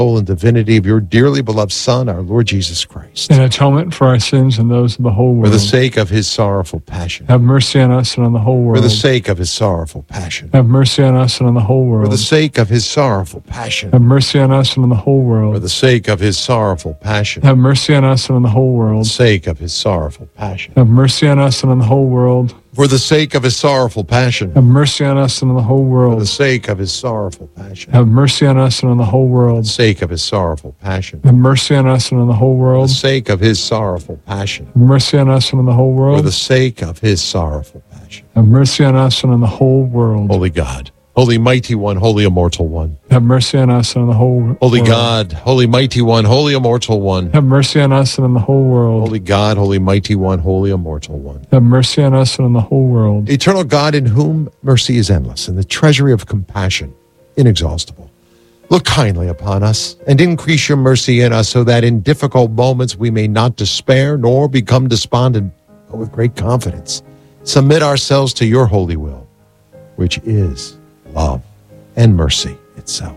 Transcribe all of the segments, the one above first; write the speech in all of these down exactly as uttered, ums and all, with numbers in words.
soul, and divinity of your dearly beloved Son, our Lord Jesus Christ. An atonement for our sins and those of the whole world. For the sake of his sorrowful passion. Have mercy on us and on the whole world. For the sake of his sorrowful passion. Have mercy on us and on the whole world. For the sake of his sorrowful passion. Have mercy on us and on the whole world. For the sake of his sorrowful passion. Have mercy on us and on the whole world. For the sake of his sorrowful passion. Have mercy on us and on the whole world. For the sake of his sorrowful passion. Have mercy on us and on the whole world. For the sake of his sorrowful passion. Have mercy on us and on the whole world. For the sake of his sorrowful passion. Have mercy on us and on the whole For world. the sake of his sorrowful passion. Have mercy on us and on the whole For world. the sake of his sorrowful passion. Have mercy on us and on the whole world. Holy God, holy mighty one, holy immortal one. Have mercy on us and on the whole Holy world. God, holy mighty one, holy immortal one. Have mercy on us and on the whole world. Holy God, holy mighty one, holy immortal one. Have mercy on us and on the whole world. Eternal God, in whom mercy is endless and the treasury of compassion inexhaustible. Look kindly upon us and increase your mercy in us so that in difficult moments we may not despair nor become despondent, but with great confidence submit ourselves to your holy will, which is love and mercy itself.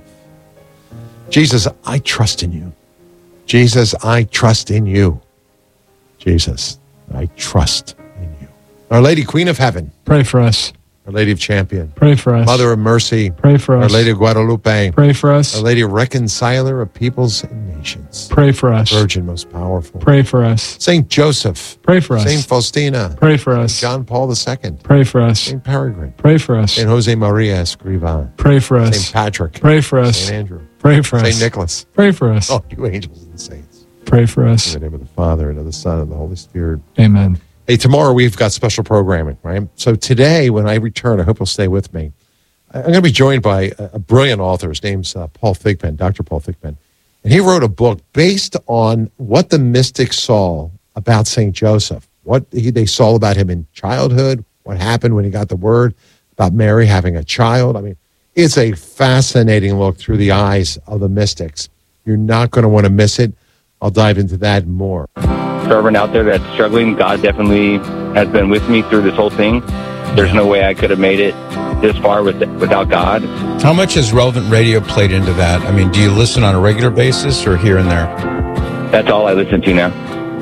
Jesus, I trust in you. Jesus, I trust in you. Jesus, I trust in you. Our Lady, Queen of Heaven. Pray for us. Our Lady of Champion. Pray for us. Mother of Mercy. Pray for Our us. Lady of Guadalupe. Pray for us. Our Lady of Reconciler of Peoples and Nations. Pray for us. Virgin most powerful. Pray for us. Saint Joseph. Pray for us. Saint Faustina. Pray for us. John Paul the Second. Pray for us. Saint Peregrine. Pray for us. Saint Jose Maria Escrivá. Pray for us. Saint Patrick. Pray for us. Saint Andrew. Pray for Saint us. Nicholas. Pray for us. Oh, you angels and saints. Pray for us. In the name of the Father, and of the Son, and of the Holy Spirit. Amen. Hey, tomorrow we've got special programming, right? So today, when I return, I hope you'll stay with me. I'm going to be joined by a, a brilliant author. His name's uh, Paul Thigpen, Doctor Paul Thigpen. And he wrote a book based on what the mystics saw about Saint Joseph, what he, they saw about him in childhood, what happened when he got the word about Mary having a child. I mean, it's a fascinating look through the eyes of the mystics. You're not going to want to miss it. I'll dive into that and more. For everyone out there that's struggling, God definitely has been with me through this whole thing. There's no way I could have made it this far with, without God. How much has Relevant Radio played into that? I mean, do you listen on a regular basis or here and there? That's all I listen to now.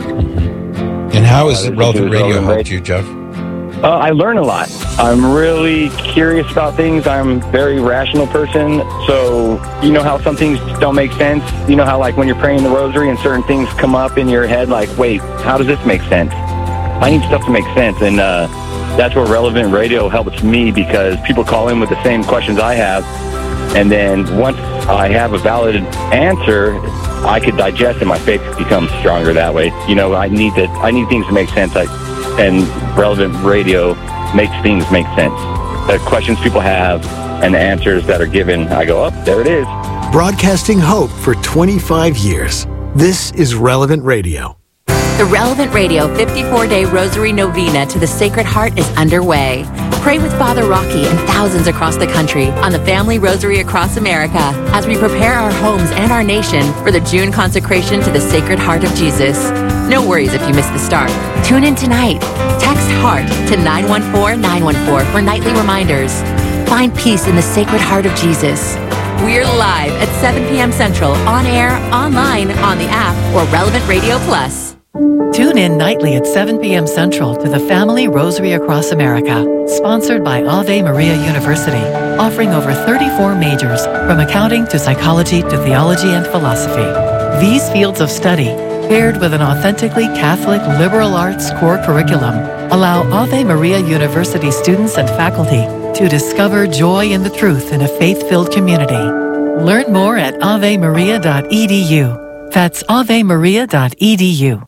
Mm-hmm. And how has Relevant Radio helped you, Jeff? Uh, I learn a lot. I'm really curious about things. I'm a very rational person. So, you know how some things don't make sense? You know how, like, when you're praying the rosary and certain things come up in your head, like, wait, how does this make sense? I need stuff to make sense. And uh, that's where Relevant Radio helps me, because people call in with the same questions I have. And then once I have a valid answer, I could digest and my faith becomes stronger that way. You know, I need to, I need things to make sense. I, and Relevant Radio makes things make sense. The questions people have and the answers that are given, I go, oh, there it is. Broadcasting hope for twenty-five years. This is Relevant Radio. The Relevant Radio fifty-four day Rosary Novena to the Sacred Heart is underway. Pray with Father Rocky and thousands across the country on the Family Rosary Across America as we prepare our homes and our nation for the June consecration to the Sacred Heart of Jesus. No worries if you miss the start. Tune in tonight. Text HEART to nine one four nine one four for nightly reminders. Find peace in the Sacred Heart of Jesus. We're live at seven p.m. Central, on air, online, on the app, or Relevant Radio Plus. Tune in nightly at seven p.m. Central to the Family Rosary Across America, sponsored by Ave Maria University, offering over thirty-four majors, from accounting to psychology to theology and philosophy. These fields of study, paired with an authentically Catholic liberal arts core curriculum, allow Ave Maria University students and faculty to discover joy in the truth in a faith-filled community. Learn more at ave maria dot e d u. That's ave maria dot e d u.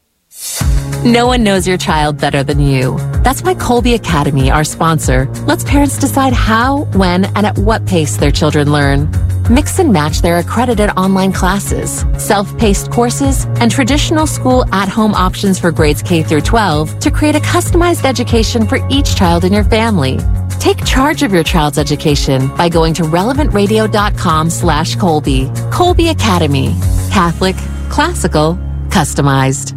No one knows your child better than you. That's why Colby Academy, our sponsor, lets parents decide how, when, and at what pace their children learn. Mix and match their accredited online classes, self-paced courses, and traditional school at-home options for grades K through twelve to create a customized education for each child in your family. Take charge of your child's education by going to relevant radio dot com slash Colby. Colby Academy. Catholic, classical, customized.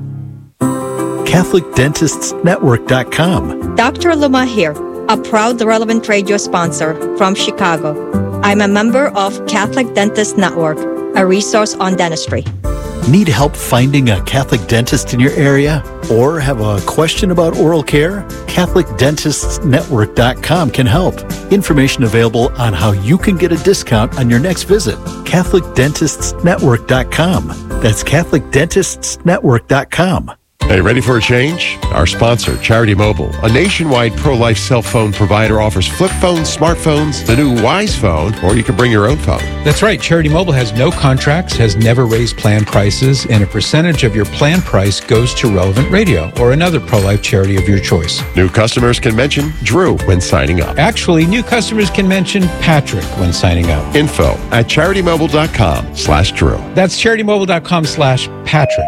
Catholic Dentists Network dot com. Doctor Luma here, a proud Relevant Radio sponsor from Chicago. I'm a member of Catholic Dentists Network, a resource on dentistry. Need help finding a Catholic dentist in your area? Or have a question about oral care? Catholic Dentists Network dot com can help. Information available on how you can get a discount on your next visit. Catholic Dentists Network dot com. That's Catholic Dentists Network dot com. Hey, ready for a change? Our sponsor, Charity Mobile, a nationwide pro-life cell phone provider, offers flip phones, smartphones, the new Wise Phone, or you can bring your own phone. That's right. Charity Mobile has no contracts, has never raised plan prices, and a percentage of your plan price goes to Relevant Radio or another pro-life charity of your choice. New customers can mention Drew when signing up. Actually, new customers can mention Patrick when signing up. Info at charity mobile dot com slash Drew. That's charity mobile dot com slash Patrick.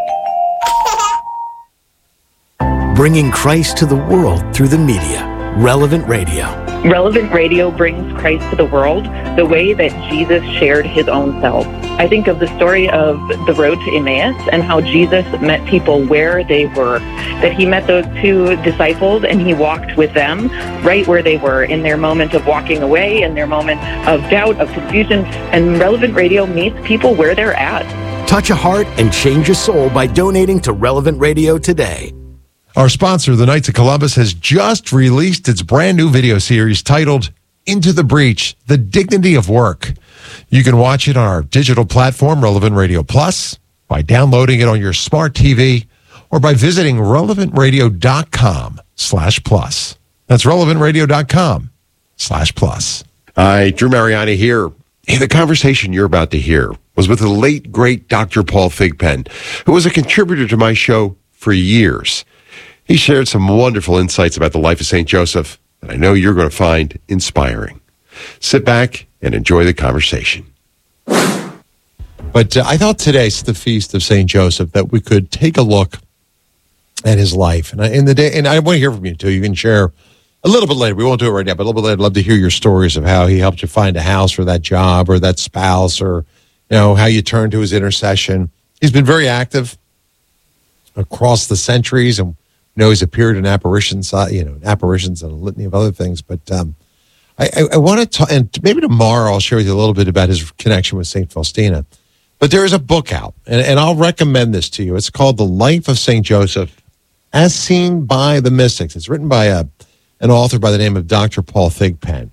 Bringing Christ to the world through the media. Relevant Radio. Relevant Radio brings Christ to the world the way that Jesus shared his own self. I think of the story of the road to Emmaus and how Jesus met people where they were, that he met those two disciples and he walked with them right where they were in their moment of walking away, in their moment of doubt, of confusion. And Relevant Radio meets people where they're at. Touch a heart and change a soul by donating to Relevant Radio today. Our sponsor, the Knights of Columbus, has just released its brand new video series titled Into the Breach, The Dignity of Work. You can watch it on our digital platform, Relevant Radio Plus, by downloading it on your smart T V, or by visiting relevant radio dot com slash plus. That's relevant radio dot com slash plus. Hi, Drew Mariani here. Hey, the conversation you're about to hear was with the late, great Doctor Paul Thigpen, who was a contributor to my show for years. He shared some wonderful insights about the life of Saint Joseph that I know you're going to find inspiring. Sit back and enjoy the conversation. But uh, I thought today's the feast of Saint Joseph that we could take a look at his life. And I, in the day, and I want to hear from you too. You can share a little bit later. We won't do it right now, but a little bit later. I'd love to hear your stories of how he helped you find a house or that job or that spouse, or you know how you turned to his intercession. He's been very active across the centuries, and you know, he's appeared in apparitions, uh, you know, apparitions and a litany of other things. But um, I, I, I want to talk, and maybe tomorrow I'll share with you a little bit about his connection with Saint Faustina. But there is a book out, and, and I'll recommend this to you. It's called The Life of Saint Joseph, as Seen by the Mystics. It's written by a, an author by the name of Doctor Paul Thigpen.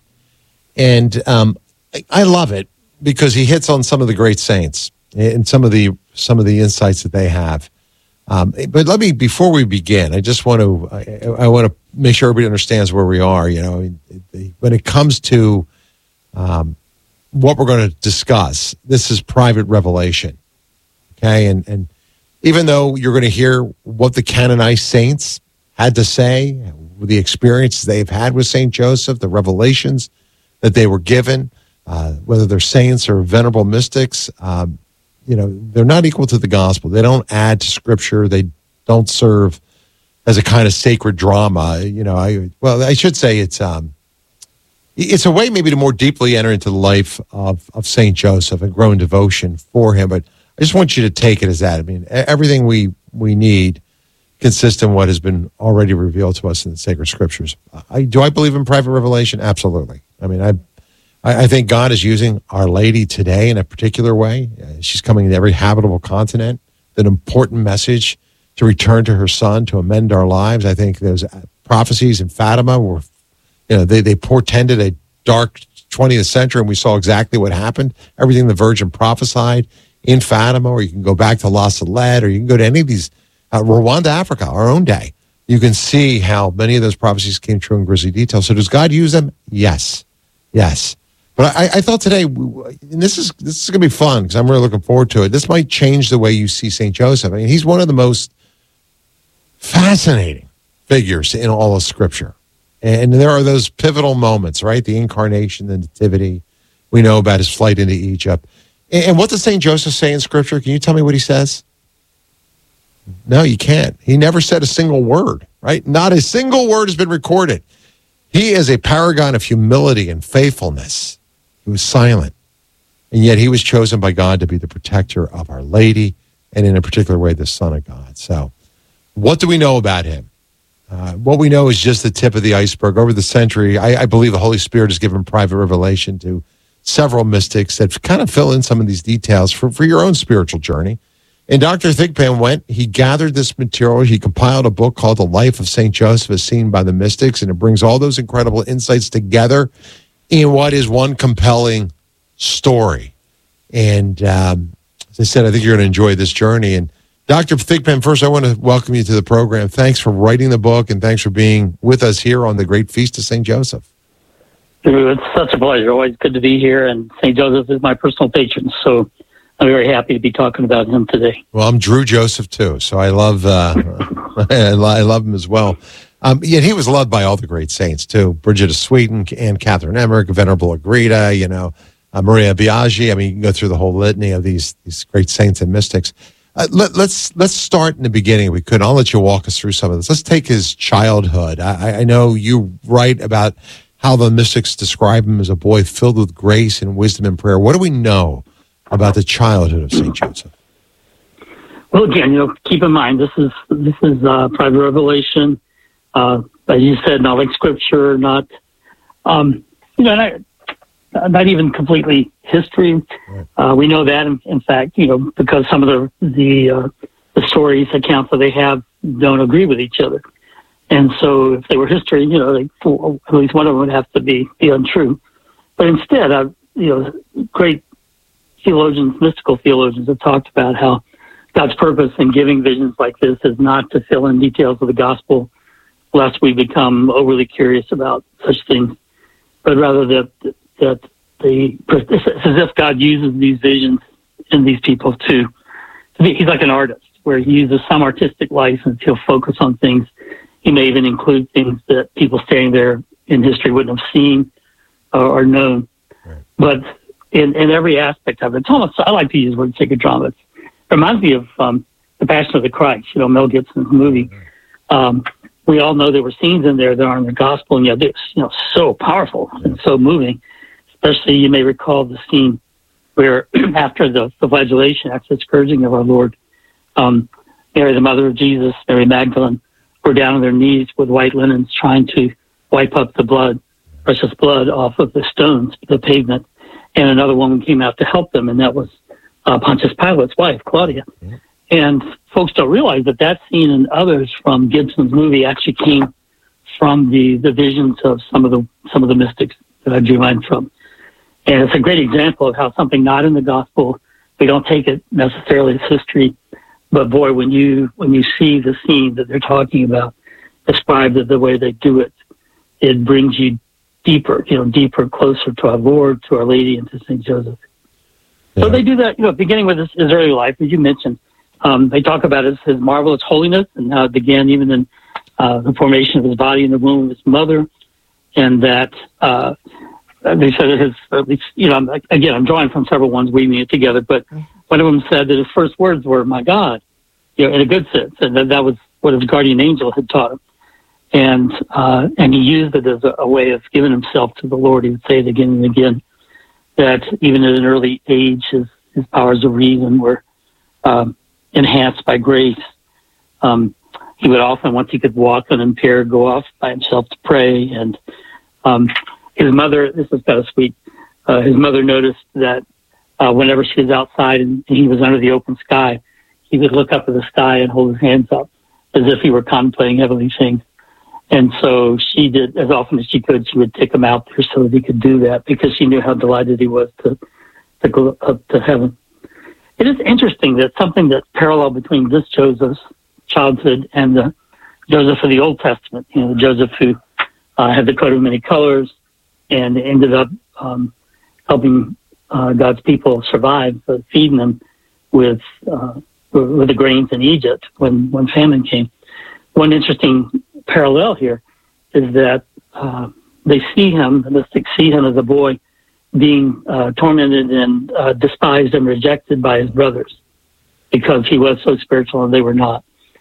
And um, I, I love it because he hits on some of the great saints and some of the some of the insights that they have. Um, but let me, before we begin, I just want to, I, I want to make sure everybody understands where we are. You know, when it comes to um, what we're going to discuss, this is private revelation. Okay. And, and even though you're going to hear what the canonized saints had to say, the experiences they've had with Saint Joseph, the revelations that they were given, uh, whether they're saints or venerable mystics, um, you know, they're not equal to the gospel. They don't add to scripture. They don't serve as a kind of sacred drama. You know, I, well, I should say it's, um, it's a way maybe to more deeply enter into the life of, of Saint Joseph and grow in devotion for him. But I just want you to take it as that. I mean, everything we, we need consists in what has been already revealed to us in the sacred scriptures. I, do I believe in private revelation? Absolutely. I mean, I, I think God is using Our Lady today in a particular way. She's coming to every habitable continent, an important message to return to her son, to amend our lives. I think those prophecies in Fatima were, you know, they, they portended a dark twentieth century, and we saw exactly what happened. Everything the Virgin prophesied in Fatima, or you can go back to La Salette, or you can go to any of these, uh, Rwanda, Africa, our own day. You can see how many of those prophecies came true in grisly detail. So does God use them? Yes. Yes. But I, I thought today, and this is this is going to be fun because I'm really looking forward to it. This might change the way you see Saint Joseph. I mean, he's one of the most fascinating figures in all of Scripture. And there are those pivotal moments, right? The incarnation, the nativity. We know about his flight into Egypt. And what does Saint Joseph say in Scripture? Can you tell me what he says? No, you can't. He never said a single word, right? Not a single word has been recorded. He is a paragon of humility and faithfulness. He was silent, and yet he was chosen by God to be the protector of Our Lady, and in a particular way, the Son of God. So what do we know about him? Uh, what we know is just the tip of the iceberg. Over the century, I, I believe the Holy Spirit has given private revelation to several mystics that kind of fill in some of these details for, for your own spiritual journey. And Doctor Thigpen went, he gathered this material, he compiled a book called The Life of Saint Joseph as Seen by the Mystics, and it brings all those incredible insights together in what is one compelling story. And um, as I said, I think you're going to enjoy this journey. And Doctor Thigpen, first I want to welcome you to the program. Thanks for writing the book, and thanks for being with us here on the Great Feast of Saint Joseph. It's such a pleasure. Always good to be here, and Saint Joseph is my personal patron, so I'm very happy to be talking about him today. Well, I'm Drew Joseph too, so I love uh, I love him as well. Um, yet he was loved by all the great saints too: Bridget of Sweden, Anne Catherine Emmerich, Venerable Agreda, you know, uh, Maria Biaggi. I mean, you can go through the whole litany of these these great saints and mystics. Uh, let, let's let's start in the beginning. If we could. I'll let you walk us through some of this. Let's take his childhood. I, I know you write about how the mystics describe him as a boy filled with grace and wisdom and prayer. What do we know about the childhood of Saint Joseph? Well, again, you know, keep in mind this is this is uh, private revelation, uh, as you said, not like scripture, not um, you know, not, not even completely history. Right. Uh, we know that, in, in fact, you know, because some of the the uh, the stories, accounts that they have don't agree with each other, and so if they were history, you know, like, at least one of them would have to be be untrue. But instead, uh, you know, great theologians, mystical theologians have talked about how God's purpose in giving visions like this is not to fill in details of the gospel, lest we become overly curious about such things, but rather that that the it's as if God uses these visions in these people to, he's like an artist, where he uses some artistic license. He'll focus on things. He may even include things that people standing there in history wouldn't have seen or, or known. Right. But In, in every aspect of it. It's almost, I like to use the word sacred drama. It reminds me of um, The Passion of the Christ, you know, Mel Gibson's movie. Um, we all know there were scenes in there that aren't in the gospel, and yet it's, you know, so powerful and so moving. Especially, you may recall the scene where after the, the flagellation, after the scourging of our Lord, um, Mary, the mother of Jesus, Mary Magdalene, were down on their knees with white linens trying to wipe up the blood, precious blood, off of the stones, the pavement. And another woman came out to help them, and that was uh, Pontius Pilate's wife, Claudia. Mm-hmm. And folks don't realize that that scene and others from Gibson's movie actually came from the, the visions of some of the some of the mystics that I drew mine from. And it's a great example of how something not in the gospel, we don't take it necessarily as history, but boy, when you when you see the scene that they're talking about, described the way they do it, it brings you deeper, you know, deeper, closer to our Lord, to Our Lady, and to Saint Joseph. Yeah. So they do that, you know, beginning with his, his early life, as you mentioned. Um, they talk about his, his marvelous holiness and how it began even in uh, the formation of his body in the womb of his mother, and that uh, they said that his, at least, you know, again, I'm drawing from several ones, weaving it together, but one of them said that his first words were, "My God," you know, in a good sense, and that, that was what his guardian angel had taught him. And uh, and he used it as a, a way of giving himself to the Lord. He would say it again and again, that even at an early age, his, his powers of reason were um, enhanced by grace. Um, he would often, once he could walk unimpaired, go off by himself to pray. And um, his mother, this is kind of sweet, uh, his mother noticed that uh, whenever she was outside and he was under the open sky, he would look up at the sky and hold his hands up as if he were contemplating heavenly things. And so she did, as often as she could, she would take him out there so that he could do that, because she knew how delighted he was to, to go up to heaven. It is interesting that something that's parallel between this Joseph's childhood and the Joseph of the Old Testament, you know, the Joseph who uh, had the coat of many colors and ended up um, helping uh, God's people survive, uh, feeding them with uh, with the grains in Egypt when, when famine came. One interesting parallel here is that uh, they see him, the mystics see him as a boy being uh, tormented and uh, despised and rejected by his brothers because he was so spiritual and they were not.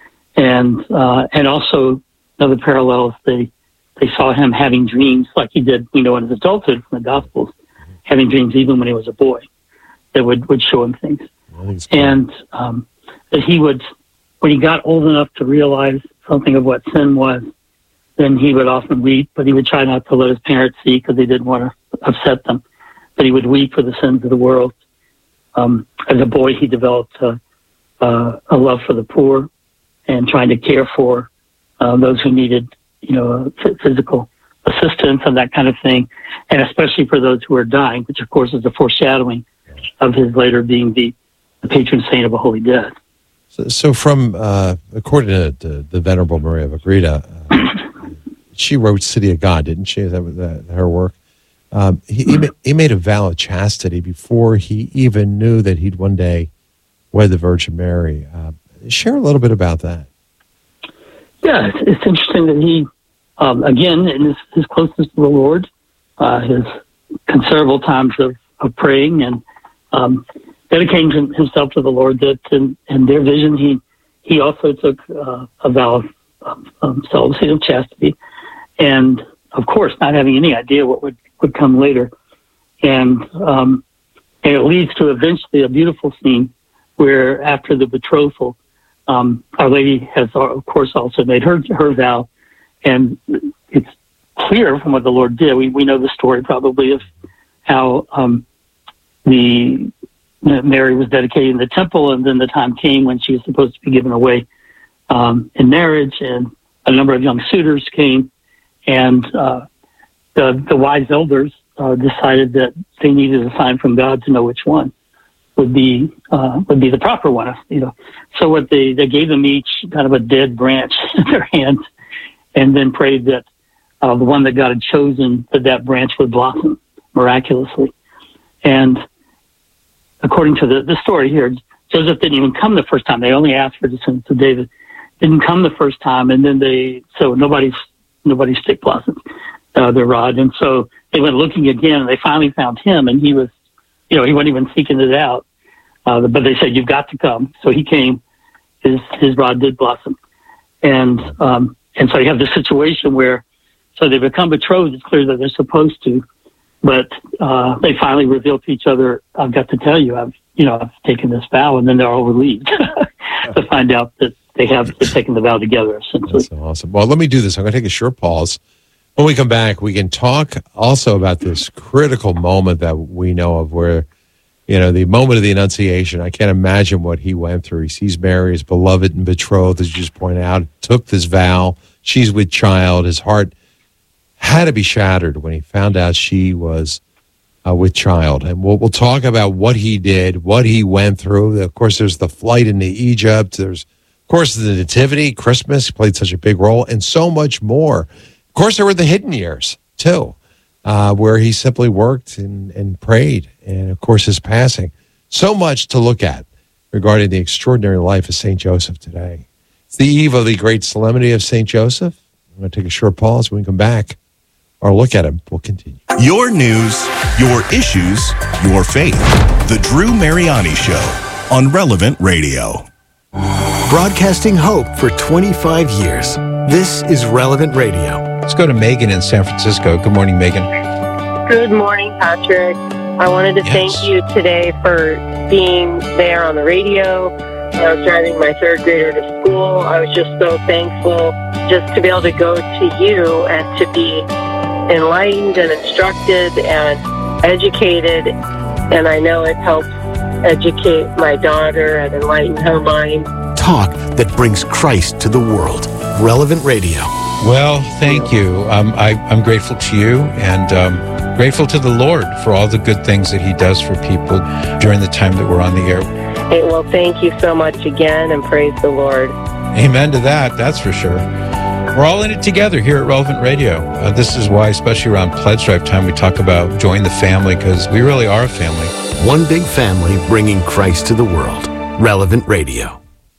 And uh, and also another parallel is they they saw him having dreams like he did, you know, in his adulthood from the Gospels, having dreams even when he was a boy that would, would show him things. Cool. And um, that he would, when he got old enough to realize something of what sin was, then he would often weep, but he would try not to let his parents see because he didn't want to upset them. that he would weep for the sins of the world. Um, as a boy, he developed uh, uh, a love for the poor and trying to care for uh, those who needed, you know, physical assistance and that kind of thing, and especially for those who are dying, which of course is a foreshadowing of his later being the, the patron saint of the Holy Dead. So, so from, uh, according to the, the Venerable Maria of Agreda, uh, she wrote City of God, didn't she? Is that, was that her work? Um, he, he, ma- he made a vow of chastity before he even knew that he'd one day wed the Virgin Mary. Uh, share a little bit about that. Yeah, it's, it's interesting that he, um, again, in his, his closeness to the Lord, uh, his considerable times of, of praying and um, dedicating himself to the Lord, that in, in their vision, he he also took uh, a vow of, of um, celibacy, of chastity, and of course, not having any idea what would, would come later. And, um, and it leads to eventually a beautiful scene where after the betrothal, um, Our Lady has, of course, also made her her vow. And it's clear from what the Lord did. We, we know the story probably of how um, the Mary was dedicating the temple, and then the time came when she was supposed to be given away um, in marriage, and a number of young suitors came. And uh, the the wise elders uh, decided that they needed a sign from God to know which one would be uh, would be the proper one. You know, so what they they gave them each kind of a dead branch in their hands, and then prayed that uh, the one that God had chosen, that that branch would blossom miraculously. And according to the the story here, Joseph didn't even come the first time. They only asked for descendants of David. Didn't come the first time, and then they so nobody's. Nobody's stick blossomed, uh, their rod. And so they went looking again, and they finally found him, and he was, you know, he wasn't even seeking it out. Uh, but they said, you've got to come. So he came. His his rod did blossom. And um, and so you have this situation where, so they become betrothed. It's clear that they're supposed to. But uh, they finally reveal to each other, I've got to tell you, I've, you know, I've taken this vow. And then they're all relieved to find out that they have taken the vow together, essentially. That's so awesome. Well, let me do this. I'm going to take a short pause. When we come back, we can talk also about this critical moment that we know of where, you know, the moment of the Annunciation. I can't imagine what he went through. He sees Mary, his beloved and betrothed, as you just pointed out, took this vow. She's with child. His heart had to be shattered when he found out she was uh, with child. And we'll, we'll talk about what he did, what he went through. Of course, there's the flight into Egypt. There's Of course, the Nativity, Christmas played such a big role, and so much more. Of course, there were the hidden years, too, uh, where he simply worked and, and prayed, and, of course, his passing. So much to look at regarding the extraordinary life of Saint Joseph today. It's the eve of the great solemnity of Saint Joseph. I'm going to take a short pause. When we come back, our look at him will continue. Your news, your issues, your faith. The Drew Mariani Show on Relevant Radio. Broadcasting hope for twenty-five years. This is Relevant Radio. Let's go to Megan in San Francisco. Good morning, Megan. Good morning, Patrick. I wanted to Yes. thank you today for being there on the radio. I was driving my third grader to school. I was just so thankful just to be able to go to you and to be enlightened and instructed and educated. And I know it helps educate my daughter and enlighten her mind. Talk that brings Christ to the world. Relevant Radio. Well, thank you. Um, I, I'm grateful to you and um, grateful to the Lord for all the good things that he does for people during the time that we're on the air. Hey, well, thank you so much again, and praise the Lord. Amen to that, that's for sure. We're all in it together here at Relevant Radio. Uh, this is why, especially around Pledge Drive time, we talk about join the family, because we really are a family. One big family bringing Christ to the world. Relevant Radio.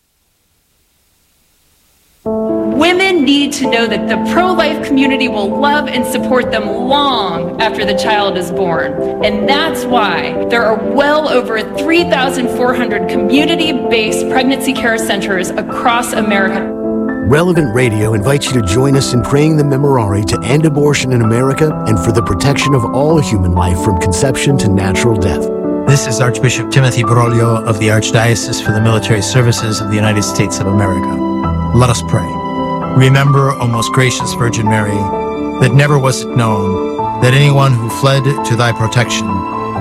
Women need to know that the pro-life community will love and support them long after the child is born. And that's why there are well over three thousand four hundred community-based pregnancy care centers across America. Relevant Radio invites you to join us in praying the Memorare to end abortion in America and for the protection of all human life from conception to natural death. This is Archbishop Timothy Broglio of the Archdiocese for the Military Services of the United States of America. Let us pray. Remember, O most gracious Virgin Mary, that never was it known that anyone who fled to thy protection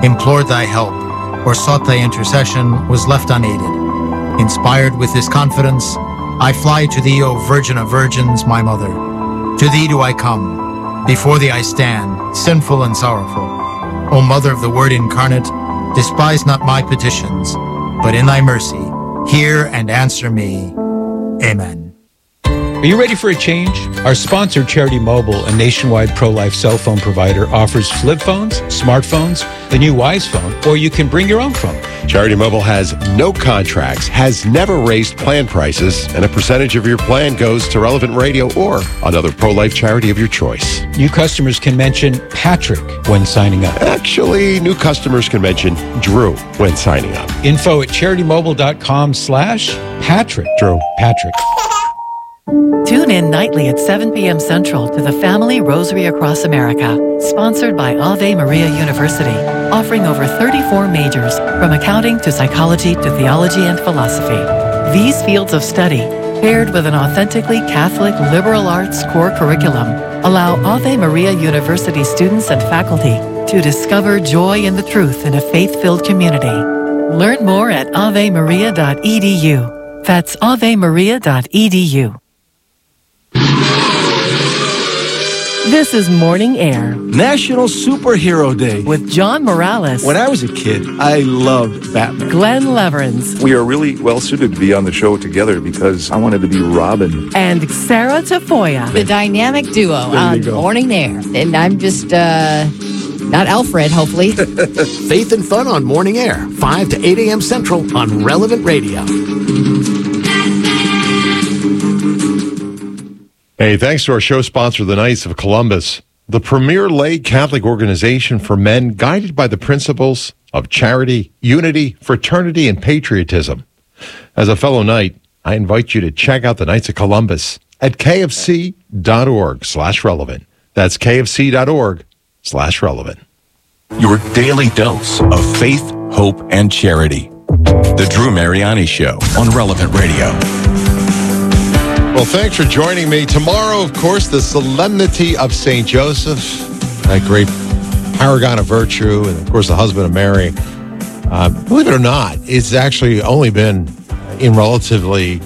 implored thy help, or sought thy intercession, was left unaided. Inspired with this confidence, I fly to thee, O Virgin of Virgins, my mother. To thee do I come. Before thee I stand, sinful and sorrowful. O Mother of the Word incarnate, despise not my petitions, but in thy mercy, hear and answer me. Amen. Are you ready for a change? Our sponsor, Charity Mobile, a nationwide pro-life cell phone provider, offers flip phones, smartphones, the new Wise phone, or you can bring your own phone. Charity Mobile has no contracts, has never raised plan prices, and a percentage of your plan goes to Relevant Radio or another pro-life charity of your choice. New customers can mention Patrick when signing up. Actually, new customers can mention Drew when signing up. Info at charitymobile.com slash Patrick. Drew. Patrick. Tune in nightly at seven p.m. Central to the Family Rosary Across America, sponsored by Ave Maria University, offering over thirty-four majors, from accounting to psychology to theology and philosophy. These fields of study, paired with an authentically Catholic liberal arts core curriculum, allow Ave Maria University students and faculty to discover joy in the truth in a faith-filled community. Learn more at ave maria dot e d u. That's ave maria dot e d u. This is Morning Air National Superhero Day with John Morales. When I was a kid, I loved Batman. Glenn Leverins. We are really well suited to be on the show together because I wanted to be Robin. And Sarah Tafoya. The dynamic duo on Morning Air. And I'm just, uh, not Alfred, hopefully. Faith and fun on Morning Air, five to eight a.m. Central on Relevant Radio. Hey, thanks to our show sponsor, the Knights of Columbus, the premier lay Catholic organization for men guided by the principles of charity, unity, fraternity, and patriotism. As a fellow Knight, I invite you to check out the Knights of Columbus at kfc.org slash relevant. That's kfc.org slash relevant. Your daily dose of faith, hope, and charity. The Drew Mariani Show on Relevant Radio. Well, thanks for joining me. Tomorrow, of course, the Solemnity of Saint Joseph, that great paragon of virtue, and of course, the husband of Mary. Uh, believe it or not, it's actually only been in relatively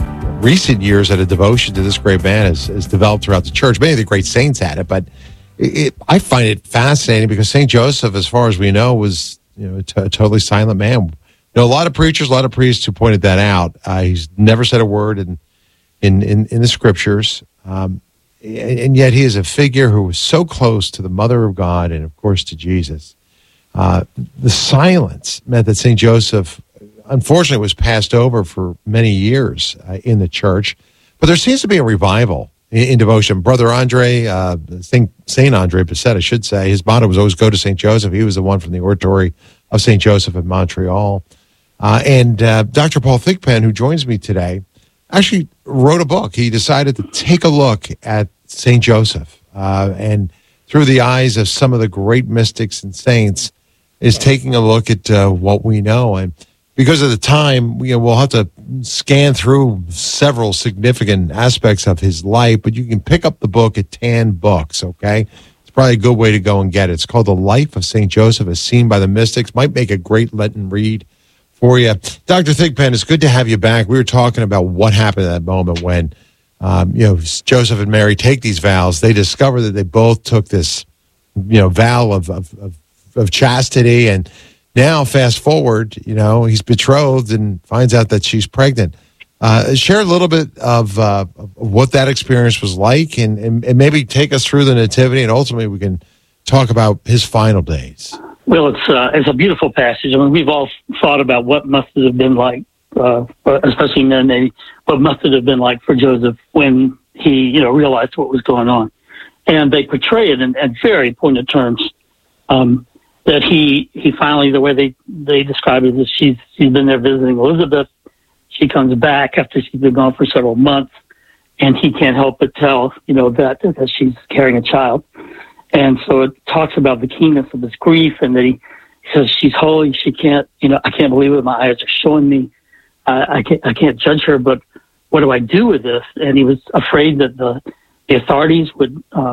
recent years that a devotion to this great man has, has developed throughout the church. Many of the great saints had it, but it, it, I find it fascinating because Saint Joseph, as far as we know, was you know a, t- a totally silent man. You know, a lot of preachers, a lot of priests who pointed that out. Uh, he's never said a word, and In, in, in the scriptures, um, and, and yet he is a figure who was so close to the Mother of God and, of course, to Jesus. Uh, the silence meant that Saint Joseph, unfortunately, was passed over for many years uh, in the church, but there seems to be a revival in, in devotion. Brother Andre, uh, Saint, Saint Andre Bessette, I should say, his motto was always go to Saint Joseph. He was the one from the oratory of Saint Joseph in Montreal. Uh, and uh, Doctor Paul Thigpen, who joins me today, actually wrote a book. He decided to take a look at Saint Joseph uh, and through the eyes of some of the great mystics and saints is taking a look at uh, what we know. And because of the time, you know, we'll have to scan through several significant aspects of his life, but you can pick up the book at Tan Books, okay? It's probably a good way to go and get it. It's called The Life of Saint Joseph as Seen by the Mystics. Might make a great Lenten read for you. Doctor Thigpen, it's good to have you back. We were talking about what happened at that moment when, um, you know, Joseph and Mary take these vows. They discover that they both took this, you know, vow of, of, of, of chastity. And now, fast forward, you know, he's betrothed and finds out that she's pregnant. Uh, share a little bit of, uh, of what that experience was like and, and, and maybe take us through the nativity, and ultimately we can talk about his final days. Well, it's uh, it's a beautiful passage. I mean, we've all thought about what must it have been like, uh, especially men, maybe, what must it have been like for Joseph when he, you know, realized what was going on. And they portray it in, in very poignant terms, um, that he, he finally, the way they, they describe it is she's, she's been there visiting Elizabeth. She comes back after she's been gone for several months, and he can't help but tell, you know, that, that she's carrying a child. And so it talks about the keenness of his grief, and that he, he says, she's holy. She can't, you know, I can't believe it. My eyes are showing me. Uh, I can't, I can't judge her, but what do I do with this? And he was afraid that the, the authorities would, um,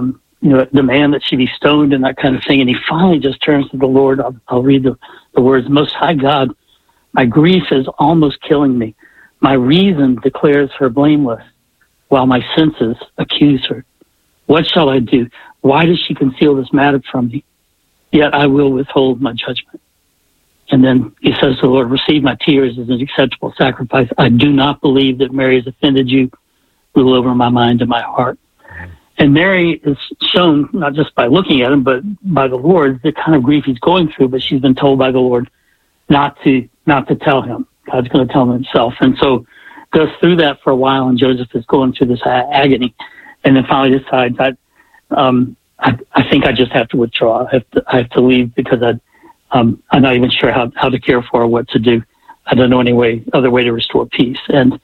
you know, demand that she be stoned and that kind of thing. And he finally just turns to the Lord. I'll, I'll read the, the words. Most High God, my grief is almost killing me. My reason declares her blameless, while my senses accuse her. What shall I do? Why does she conceal this matter from me? Yet I will withhold my judgment. And then he says to the Lord, receive my tears as an acceptable sacrifice. I do not believe that Mary has offended you. Rule over my mind and my heart. And Mary is shown, not just by looking at him, but by the Lord, the kind of grief he's going through, but she's been told by the Lord not to not to tell him. God's going to tell him himself. And so goes through that for a while, and Joseph is going through this agony, and then finally decides, I, um, I, I think I just have to withdraw. I have to, I have to leave because I, um, I'm not even sure how, how to care for or what to do. I don't know any way, other way to restore peace. And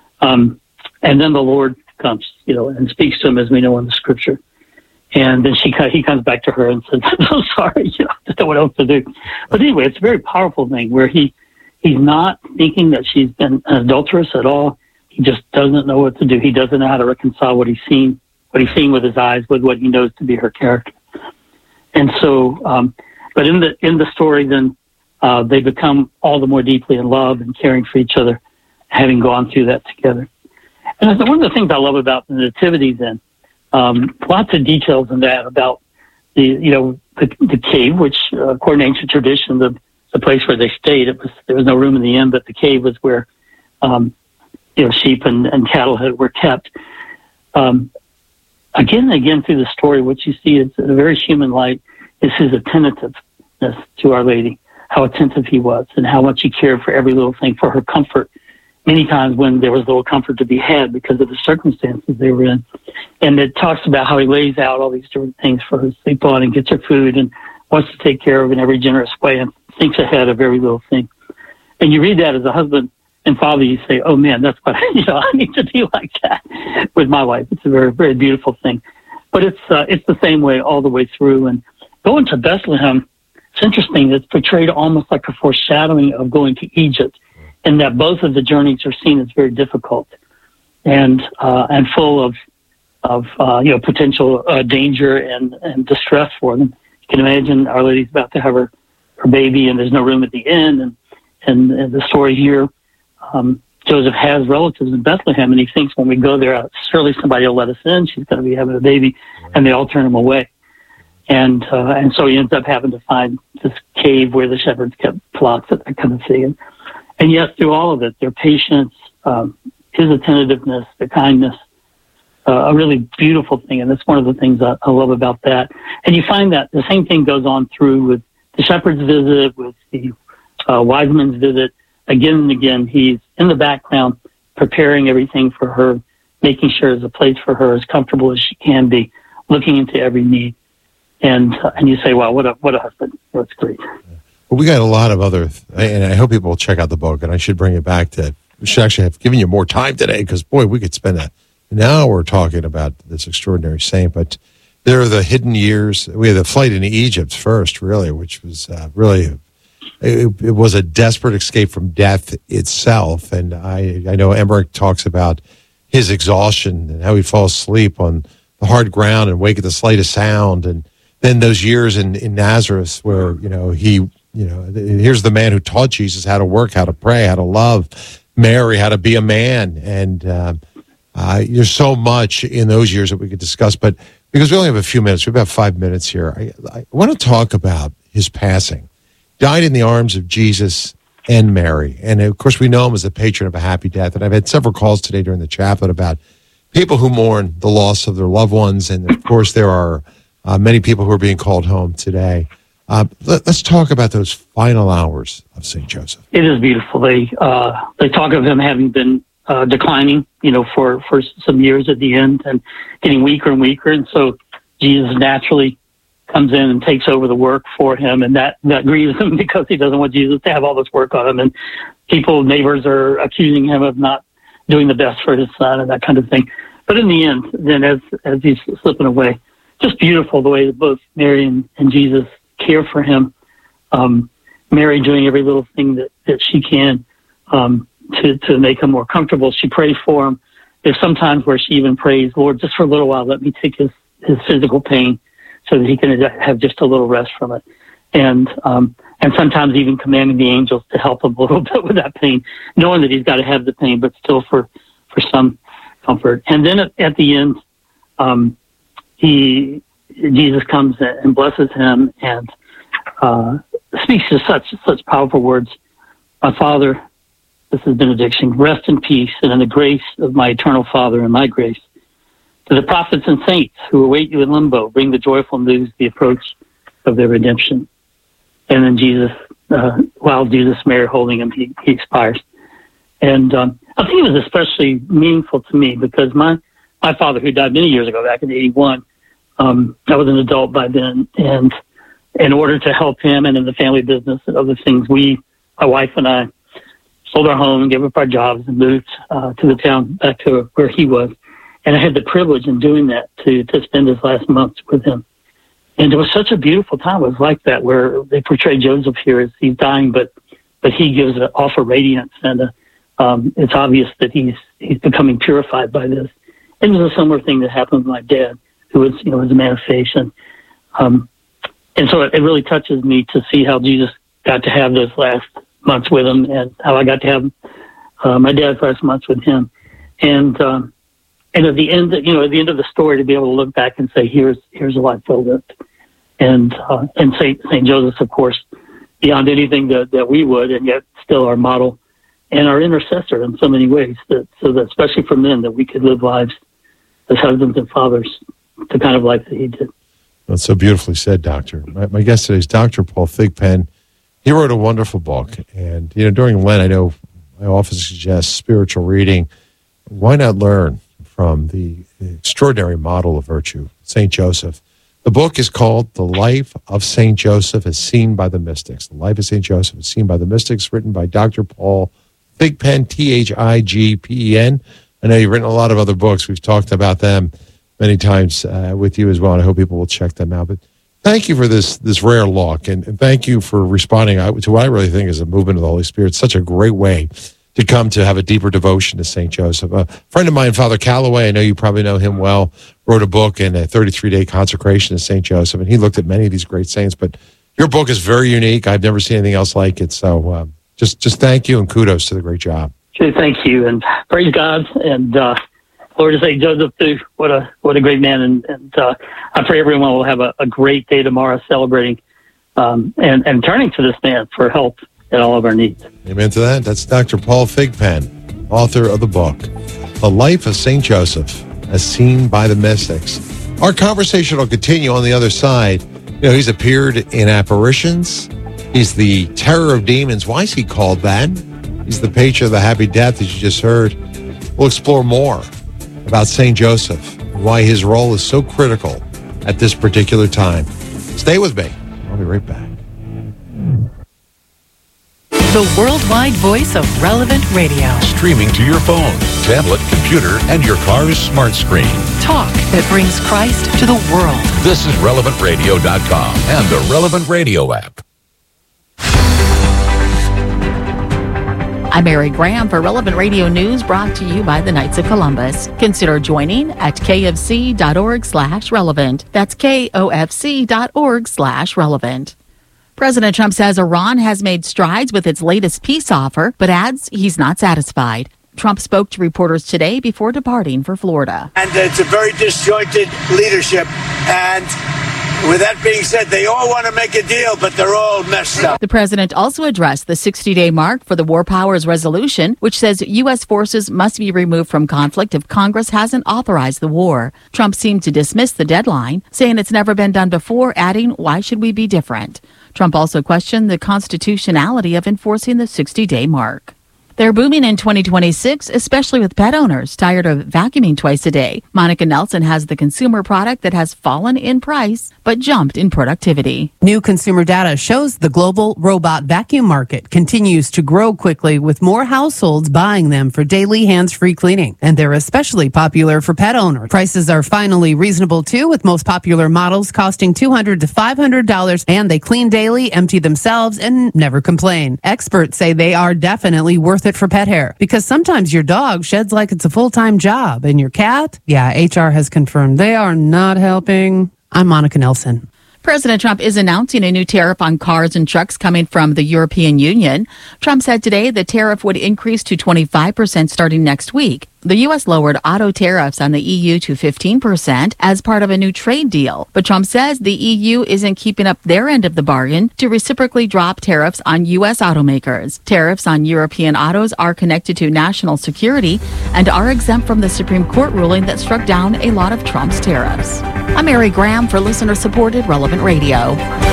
um, and then the Lord comes, you know, and speaks to him, as we know in the Scripture. And then she he comes back to her and says, "I'm so sorry, you know, I don't know what else to do." But anyway, it's a very powerful thing where he he's not thinking that she's been an adulteress at all. He just doesn't know what to do. He doesn't know how to reconcile what he's seen, what he's seen with his eyes, with what he knows to be her character. And so, um, but in the in the story, then uh, they become all the more deeply in love and caring for each other, having gone through that together. And one of the things I love about the Nativity, then, um, lots of details in that about the, you know, the, the cave, which, uh, according to ancient tradition, the, the place where they stayed, it was there was no room in the inn, but the cave was where, um, you know, sheep and, and cattle had, were kept. Um, again and again through the story, what you see is in a very human light is his attentiveness to Our Lady, how attentive he was, and how much he cared for every little thing, for her comfort. Many times when there was little comfort to be had because of the circumstances they were in. And it talks about how he lays out all these different things for her to sleep on and gets her food and wants to take care of in every generous way and thinks ahead of every little thing. And you read that as a husband and father, you say, oh man, that's what, you know, I need to be like that with my wife. It's a very, very beautiful thing. But it's, uh, it's the same way all the way through. And going to Bethlehem, it's interesting. It's portrayed almost like a foreshadowing of going to Egypt, and that both of the journeys are seen as very difficult and uh, and full of of uh, you know potential uh, danger and, and distress for them. You can imagine Our Lady's about to have her, her baby, and there's no room at the inn. And and, and the story here, um, Joseph has relatives in Bethlehem, and he thinks when we go there, surely somebody will let us in. She's going to be having a baby, and they all turn him away. And uh, and so he ends up having to find this cave where the shepherds kept flocks and that kind of thing. And, And yet, through all of it, their patience, um, his attentiveness, the kindness, uh, a really beautiful thing. And that's one of the things I, I love about that. And you find that the same thing goes on through with the shepherd's visit, with the uh, wise men's visit. Again and again, he's in the background, preparing everything for her, making sure there's a place for her as comfortable as she can be, looking into every need. And uh, and you say, wow, what a what a husband. That's great. Well, we got a lot of other, and I hope people will check out the book, and I should bring it back to, we should actually have given you more time today, because, boy, we could spend a, an hour talking about this extraordinary saint. But there are the hidden years. We had the flight into Egypt first, really, which was uh, really, it, it was a desperate escape from death itself. And I, I know Emmerich talks about his exhaustion and how he'd fall asleep on the hard ground and wake at the slightest sound. And then those years in, in Nazareth where, you know, he... You know, here's the man who taught Jesus how to work, how to pray, how to love Mary, how to be a man. And uh, uh, there's so much in those years that we could discuss. But because we only have a few minutes, we have about five minutes here, I, I want to talk about his passing. Died in the arms of Jesus and Mary. And, of course, we know him as the patron of a happy death. And I've had several calls today during the chaplet about people who mourn the loss of their loved ones. And, of course, there are uh, many people who are being called home today. Uh, let, let's talk about those final hours of Saint Joseph. It is beautiful. They uh, they talk of him having been uh, declining, you know, for, for some years at the end and getting weaker and weaker. And so Jesus naturally comes in and takes over the work for him. And that, that grieves him because he doesn't want Jesus to have all this work on him. And people, neighbors are accusing him of not doing the best for his son and that kind of thing. But in the end, then as, as he's slipping away, just beautiful the way that both Mary and, and Jesus care for him. Um, Mary doing every little thing that, that she can um, to, to make him more comfortable. She prays for him. There's sometimes where she even prays, Lord, just for a little while, let me take his his physical pain so that he can have just a little rest from it. And um, and sometimes even commanding the angels to help him a little bit with that pain, knowing that he's got to have the pain, but still for, for some comfort. And then at, at the end, um, he Jesus comes and blesses him and uh, speaks to such such powerful words. My Father, this is benediction, rest in peace and in the grace of my eternal Father and my grace. To the prophets and saints who await you in limbo, bring the joyful news, the approach of their redemption. And then Jesus, uh, while Jesus, Mary holding him, he, he expires. And um, I think it was especially meaningful to me because my, my father, who died many years ago, back in eighty-one, um, I was an adult by then. And in order to help him and in the family business and other things, we, my wife and I, sold our home and gave up our jobs and moved uh, to the town back to where he was. And I had the privilege in doing that to, to spend his last months with him. And it was such a beautiful time. It was like that, where they portray Joseph here as he's dying, but but he gives it off a radiance, and a, um, it's obvious that he's he's becoming purified by this. It was a similar thing that happened with my dad, who was you know was a man of faith, and um, and so it, it really touches me to see how Jesus got to have those last months with him, and how I got to have uh, my dad's last months with him, and. Um, And at the end, you know, at the end of the story, to be able to look back and say, "Here's here's a life well lived," and uh, and Saint Saint Joseph, of course, beyond anything that, that we would, and yet still our model and our intercessor in so many ways. That so that especially for men, that we could live lives as husbands and fathers, the kind of life that he did. That's so beautifully said, Doctor. My, my guest today is Doctor Paul Thigpen. He wrote a wonderful book, and you know, during Lent, I know I often suggest spiritual reading. Why not learn from the extraordinary model of virtue, Saint Joseph? The book is called The Life of Saint Joseph as Seen by the Mystics. The Life of Saint Joseph as Seen by the Mystics, written by Doctor Paul Thigpen, T H I G P E N. I know you've written a lot of other books. We've talked about them many times uh, with you as well, and I hope people will check them out. But thank you for this this rare look, and, and thank you for responding to what I really think is a movement of the Holy Spirit. It's such a great way to come to have a deeper devotion to Saint Joseph. A friend of mine, Father Calloway, I know you probably know him well, wrote a book in a thirty-three day consecration to Saint Joseph, and he looked at many of these great saints. But your book is very unique. I've never seen anything else like it. So uh, just just thank you and kudos to the great job. Okay, thank you, and praise God, and uh, Lord to Saint Joseph too. What a what a great man, and, and uh, I pray everyone will have a, a great day tomorrow, celebrating um, and and turning to this man for help in all of our needs. Amen to that. That's Doctor Paul Thigpen, author of the book, The Life of Saint Joseph, as Seen by the Mystics. Our conversation will continue on the other side. You know, he's appeared in apparitions. He's the terror of demons. Why is he called that? He's the patron of the Happy Death, as you just heard. We'll explore more about Saint Joseph and why his role is so critical at this particular time. Stay with me. I'll be right back. The worldwide voice of Relevant Radio. Streaming to your phone, tablet, computer, and your car's smart screen. Talk that brings Christ to the world. This is relevant radio dot com and the Relevant Radio app. I'm Mary Graham for Relevant Radio News, brought to you by the Knights of Columbus. Consider joining at kfc.org slash relevant. That's kofc.org slash relevant. President Trump says Iran has made strides with its latest peace offer, but adds he's not satisfied. Trump spoke to reporters today before departing for Florida. And it's a very disjointed leadership. And with that being said, they all want to make a deal, but they're all messed up. The president also addressed the sixty-day mark for the War Powers Resolution, which says U S forces must be removed from conflict if Congress hasn't authorized the war. Trump seemed to dismiss the deadline, saying it's never been done before, adding, "Why should we be different?" Trump also questioned the constitutionality of enforcing the sixty-day mark. They're booming in twenty twenty-six, especially with pet owners tired of vacuuming twice a day. Monica Nelson has the consumer product that has fallen in price but jumped in productivity. New consumer data shows the global robot vacuum market continues to grow quickly, with more households buying them for daily hands-free cleaning. And they're especially popular for pet owners. Prices are finally reasonable too, with most popular models costing two hundred dollars to five hundred dollars, and they clean daily, empty themselves, and never complain. Experts say they are definitely worth fit for pet hair. Because sometimes your dog sheds like it's a full-time job, and your cat, yeah, H R has confirmed they are not helping. I'm Monica Nelson. President Trump is announcing a new tariff on cars and trucks coming from the European Union. Trump said today the tariff would increase to twenty-five percent starting next week. The U S lowered auto tariffs on the E U to fifteen percent as part of a new trade deal. But Trump says the E U isn't keeping up their end of the bargain to reciprocally drop tariffs on U S automakers. Tariffs on European autos are connected to national security and are exempt from the Supreme Court ruling that struck down a lot of Trump's tariffs. I'm Mary Graham for listener-supported Relevant Radio.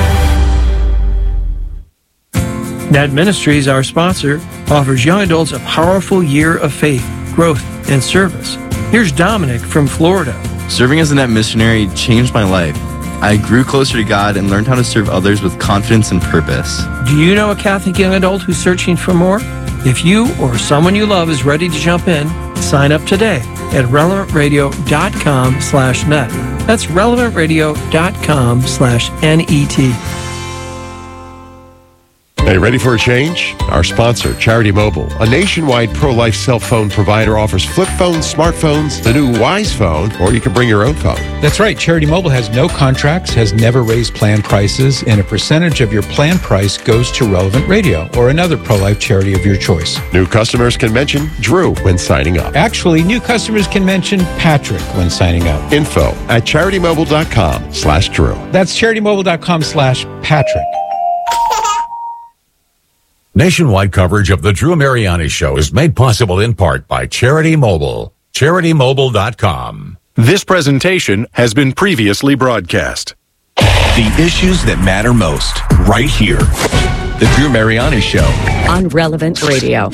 Nat Ministries, our sponsor, offers young adults a powerful year of faith, growth, and service. Here's Dominic from Florida. Serving as a Net missionary changed my life. I grew closer to God and learned how to serve others with confidence and purpose. Do you know a Catholic young adult who's searching for more? If you or someone you love is ready to jump in, sign up today at relevantradio.com slash net. That's relevantradio.com slash N-E-T. Hey, ready for a change? Our sponsor, Charity Mobile, a nationwide pro-life cell phone provider, offers flip phones, smartphones, the new Wise phone, or you can bring your own phone. That's right. Charity Mobile has no contracts, has never raised plan prices, and a percentage of your plan price goes to Relevant Radio or another pro-life charity of your choice. New customers can mention Drew when signing up. Actually, new customers can mention Patrick when signing up. Info at charitymobile.com slash Drew. That's charitymobile.com slash Patrick. Nationwide coverage of the Drew Mariani Show is made possible in part by Charity Mobile. charity mobile dot com. This presentation has been previously broadcast. The issues that matter most, right here. The Drew Mariani Show. On Relevant Radio.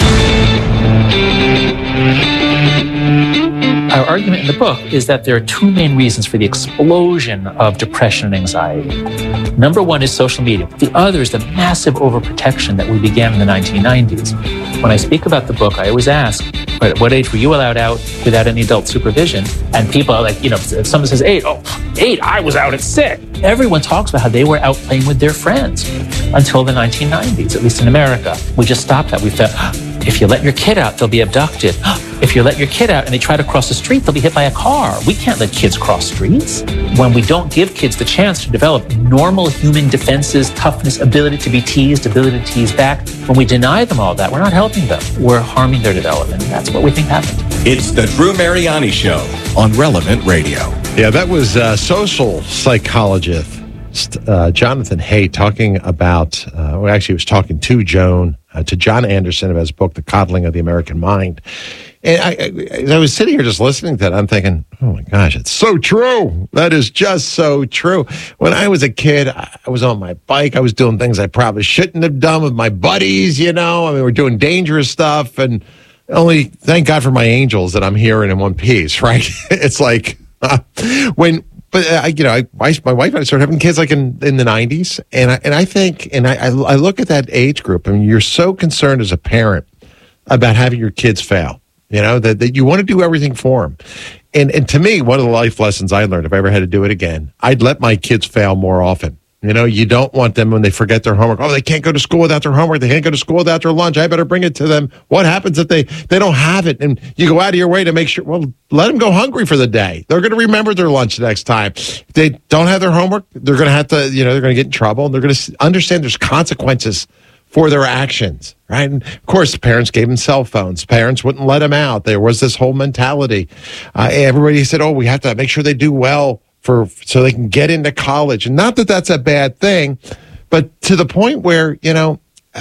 Our argument in the book is that there are two main reasons for the explosion of depression and anxiety. Number one is social media. The other is the massive overprotection that we began in the nineteen nineties. When I speak about the book, I always ask, at what age were you allowed out without any adult supervision? And people are like, you know, if someone says eight, oh, eight, I was out at six. Everyone talks about how they were out playing with their friends until the nineteen nineties, at least in America. We just stopped that. We thought, if you let your kid out, they'll be abducted. If you let your kid out and they try to cross the street, they'll be hit by a car. We can't let kids cross streets. When we don't give kids the chance to develop normal human defenses, toughness, ability to be teased, ability to tease back, when we deny them all that, we're not helping them. We're harming their development. That's what we think happened. It's the Drew Mariani Show on Relevant Radio. Yeah, that was uh, social psychologist uh, Jonathan Haidt talking about, uh, well, actually, he was talking to Joan, uh, to John Anderson of his book, The Coddling of the American Mind. And I, I, I was sitting here just listening to that. I'm thinking, oh my gosh, it's so true. That is just so true. When I was a kid, I was on my bike. I was doing things I probably shouldn't have done with my buddies, you know. I mean, we're doing dangerous stuff. And only thank God for my angels that I'm here and in one piece, right? It's like uh, when, but I, you know, I, my, my wife and I started having kids like in, in the nineties. And I, and I think, and I, I look at that age group, I mean, you're so concerned as a parent about having your kids fail. You know, that, that you want to do everything for them. And and to me, one of the life lessons I learned, if I ever had to do it again, I'd let my kids fail more often. You know, you don't want them when they forget their homework. Oh, they can't go to school without their homework. They can't go to school without their lunch. I better bring it to them. What happens if they, they don't have it? And you go out of your way to make sure, well, let them go hungry for the day. They're going to remember their lunch next time. If they don't have their homework, they're going to have to, you know, they're going to get in trouble. And they're going to understand there's consequences for their actions, right? And of course, parents gave them cell phones. Parents wouldn't let them out. There was this whole mentality. Uh, everybody said, oh, we have to make sure they do well for so they can get into college. And not that that's a bad thing, but to the point where, you know,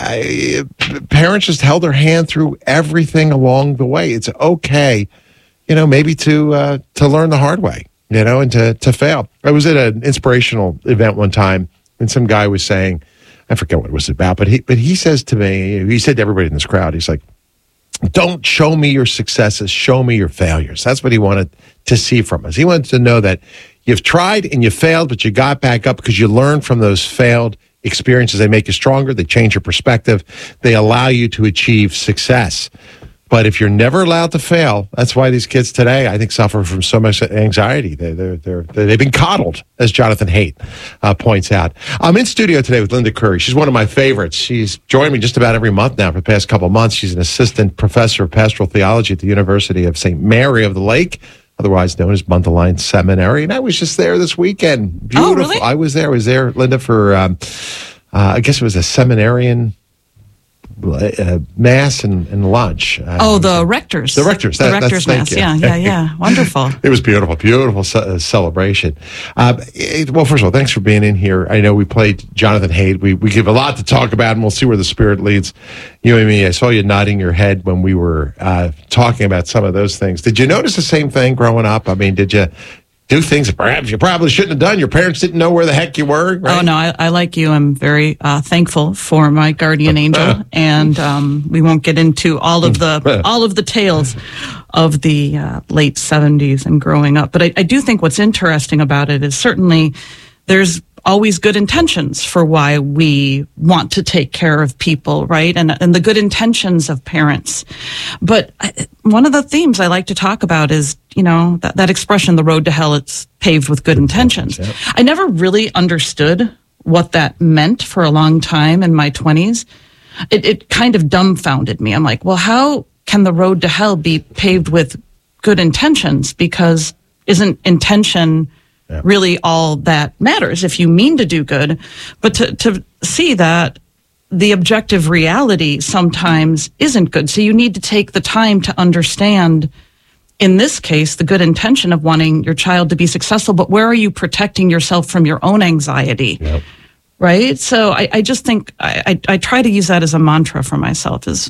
I, parents just held their hand through everything along the way. It's okay, you know, maybe to uh, to learn the hard way, you know, and to, to fail. I was at an inspirational event one time, and some guy was saying, I forget what it was about, but he but he says to me, he said to everybody in this crowd, he's like, don't show me your successes, show me your failures. That's what he wanted to see from us. He wanted to know that you've tried and you failed, but you got back up because you learned from those failed experiences. They make you stronger. They change your perspective. They allow you to achieve success. Of But if you're never allowed to fail, that's why these kids today, I think, suffer from so much anxiety. They, they're, they're, they've been coddled, as Jonathan Haidt uh, points out. I'm in studio today with Linda Curry. She's one of my favorites. She's joined me just about every month now for the past couple of months. She's an assistant professor of pastoral theology at the University of Saint Mary of the Lake, otherwise known as Muntheline Seminary. And I was just there this weekend. Beautiful. Oh, really? I was there. I was there, Linda, for, um, uh, I guess it was a seminarian Uh, mass and, and lunch. Uh, oh, the rectors. The rectors. The That, rectors that's, mass. Yeah, yeah, yeah. Wonderful. It was beautiful, beautiful ce- uh, celebration. Uh, it, well, first of all, thanks for being in here. I know we played Jonathan Haidt. We we give a lot to talk about, and we'll see where the Spirit leads you and me. I saw you nodding your head when we were uh, talking about some of those things. Did you notice the same thing growing up? I mean, did you do things that perhaps you probably shouldn't have done? Your parents didn't know where the heck you were, right? Oh, no, I, I like you. I'm very uh, thankful for my guardian angel, and um, we won't get into all of the all of the tales of the uh, late seventies and growing up. But I, I do think what's interesting about it is certainly there's always good intentions for why we want to take care of people, right? And and the good intentions of parents. But I, one of the themes I like to talk about is, you know, that, that expression, the road to hell, it's paved with good intentions. Yep. I never really understood what that meant for a long time in my twenties. It, it kind of dumbfounded me. I'm like, well, how can the road to hell be paved with good intentions? Because isn't intention really all that matters if you mean to do good? But to, to see that the objective reality sometimes isn't good. So you need to take the time to understand, in this case, the good intention of wanting your child to be successful, but where are you protecting yourself from your own anxiety? Yep. Right? So I, I just think I, I, I try to use that as a mantra for myself is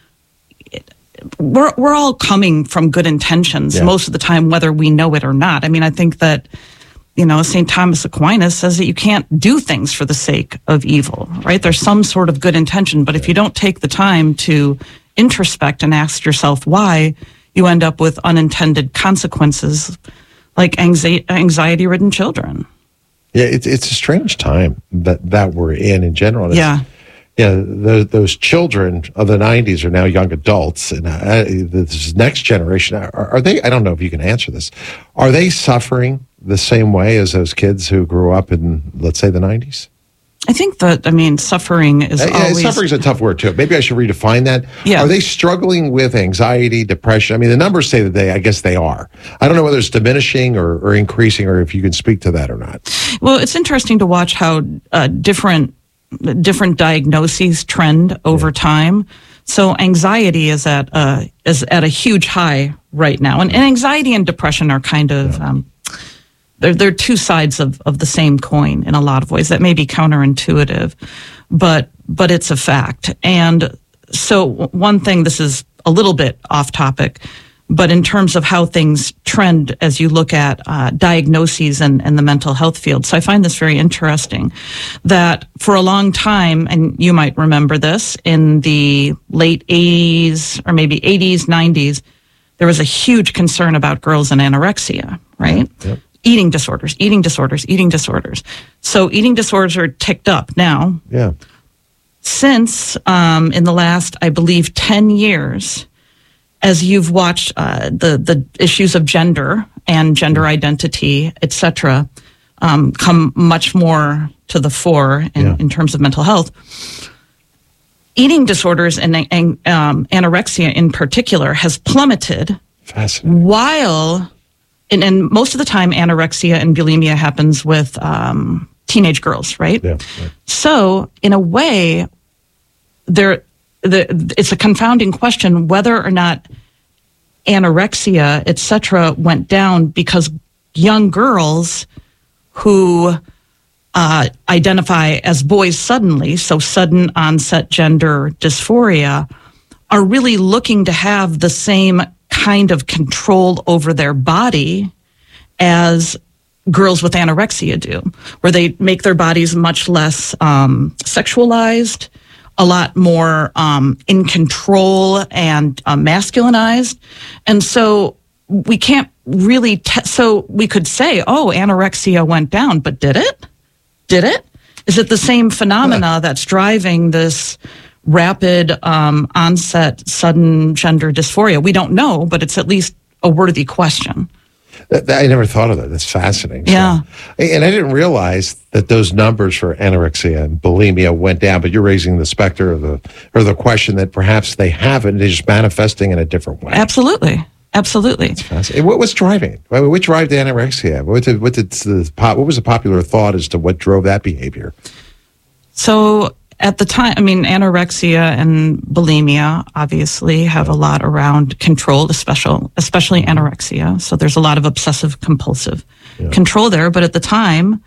we're, we're all coming from good intentions yeah. most of the time, whether we know it or not. I mean, I think that, you know, Saint Thomas Aquinas says that you can't do things for the sake of evil, right? There's some sort of good intention, but if you don't take the time to introspect and ask yourself why, you end up with unintended consequences like anxi- anxiety-ridden children. Yeah, it's it's a strange time that, that we're in in general. It's, yeah. Yeah, those, those children of the nineties are now young adults, and uh, this next generation, are, are they, I don't know if you can answer this, are they suffering the same way as those kids who grew up in, let's say, the nineties? I think that, I mean, suffering is uh, always... Yeah, suffering is a tough word, too. Maybe I should redefine that. Yeah. Are they struggling with anxiety, depression? I mean, the numbers say that they, I guess they are. I don't know whether it's diminishing or, or increasing, or if you can speak to that or not. Well, it's interesting to watch how uh, different different diagnoses trend over yeah. time. So anxiety is at a, is at a huge high right now. And, and anxiety and depression are kind of... Yeah. Um, They're, they're two sides of, of the same coin in a lot of ways. That may be counterintuitive, but but it's a fact. And so one thing, this is a little bit off topic, but in terms of how things trend as you look at uh, diagnoses and, and the mental health field. So I find this very interesting that for a long time, and you might remember this, in the late eighties or maybe eighties, nineties, there was a huge concern about girls and anorexia, right? Yep. Eating disorders, eating disorders, eating disorders. So eating disorders are ticked up now. Yeah. Since um, in the last, I believe, ten years, as you've watched uh, the the issues of gender and gender identity, et cetera, um, come much more to the fore in, yeah. in terms of mental health. Eating disorders and, and um, anorexia in particular has plummeted. Fascinating. While And, and most of the time, anorexia and bulimia happens with um, teenage girls, right? Yeah, yeah. So, in a way, there, the, it's a confounding question whether or not anorexia, et cetera, went down because young girls who uh, identify as boys suddenly, so sudden onset gender dysphoria, are really looking to have the same kind of control over their body as girls with anorexia do, where they make their bodies much less um, sexualized, a lot more um, in control and uh, masculinized. And so we can't really, te- so we could say, oh, anorexia went down, but did it? Did it? Is it the same phenomena that's driving this rapid um, onset sudden gender dysphoria? We don't know, but it's at least a worthy question. That, that, I never thought of that. That's fascinating. Yeah. So, and I didn't realize that those numbers for anorexia and bulimia went down, but you're raising the specter of the, or the question that perhaps they haven't, they're just manifesting in a different way. Absolutely. Absolutely. That's fascinating. What was driving it? I mean, what drove the anorexia? What, did, what, did the, what was the popular thought as to what drove that behavior? So at the time, I mean, anorexia and bulimia obviously have a lot around control, especially, especially anorexia. So there's a lot of obsessive compulsive yeah. control there. But at the time,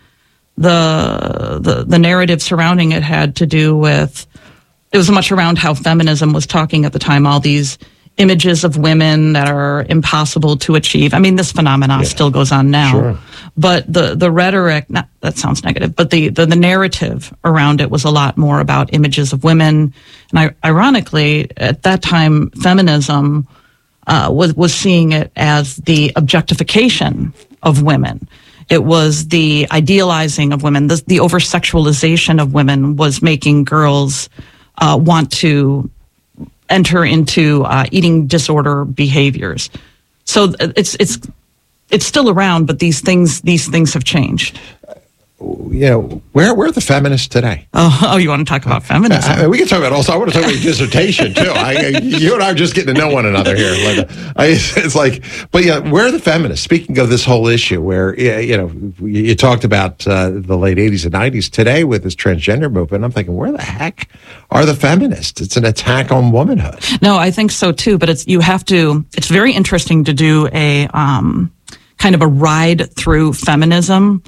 the, the the narrative surrounding it had to do with, it was much around how feminism was talking at the time, all these images of women that are impossible to achieve. I mean, this phenomenon yeah. still goes on now. Sure. But the, the rhetoric, not, that sounds negative, but the, the, the narrative around it was a lot more about images of women. And I, ironically, at that time, feminism uh, was, was seeing it as the objectification of women. It was the idealizing of women. The, the over-sexualization of women was making girls uh, want to enter into uh, eating disorder behaviors. So it's it's it's still around, but these things these things have changed. You know, where where are the feminists today? Oh, oh you want to talk about feminism? I, I, we can talk about also. I want to talk about your dissertation too. I, I, you and I are just getting to know one another here, Linda. I, it's like, but yeah, where are the feminists? Speaking of this whole issue, where you know you talked about uh, the late eighties and nineties. Today with this transgender movement, I'm thinking, where the heck are the feminists? It's an attack on womanhood. No, I think so too. But it's you have to. It's very interesting to do a um, kind of a ride through feminism.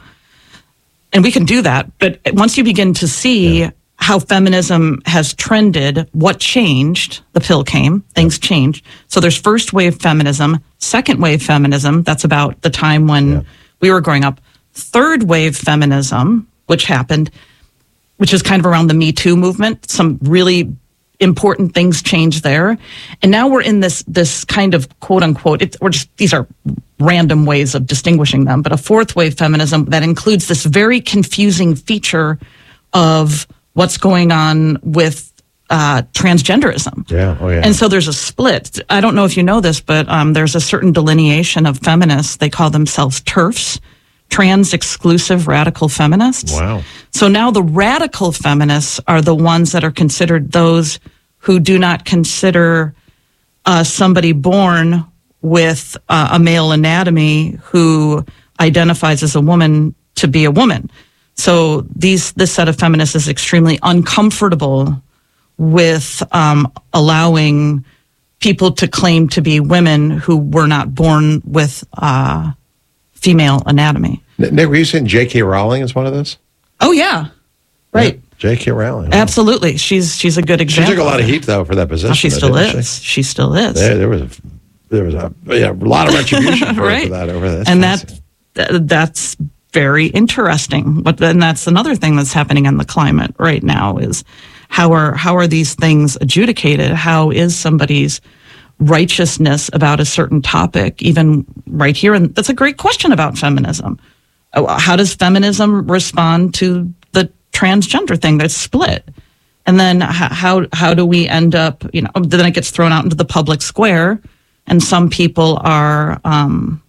And we can do that, but once you begin to see yeah. how feminism has trended, what changed, the pill came, things yeah. changed. So there's first wave feminism, second wave feminism, that's about the time when yeah. we were growing up. Third wave feminism, which happened, which is kind of around the Me Too movement, some really important things changed there. And now we're in this this kind of quote unquote, it, we're just, these are random ways of distinguishing them, but a fourth wave feminism that includes this very confusing feature of what's going on with uh, transgenderism. Yeah, oh yeah. And so there's a split. I don't know if you know this, but um, there's a certain delineation of feminists. They call themselves TERFs, trans exclusive radical feminists. Wow. So now the radical feminists are the ones that are considered those who do not consider uh, somebody born with uh, a male anatomy who identifies as a woman to be a woman. So these this set of feminists is extremely uncomfortable with um, allowing people to claim to be women who were not born with uh, female anatomy. Nick, were you saying J K. Rowling is one of those? Oh, yeah. Right. Yeah, J K. Rowling. Absolutely. She's she's a good example. She took a lot of heat, though, for that position. Oh, she though, still is. She? she still is. There, there was a, there was a, yeah, a lot of retribution for, right. for that over that. And that, that's very interesting. But then that's another thing that's happening in the climate right now is how are how are these things adjudicated? How is somebody's righteousness about a certain topic, even right here? And that's a great question about feminism. How does feminism respond to the transgender thing that's split? And then how how do we end up, you know, then it gets thrown out into the public square and some people are um,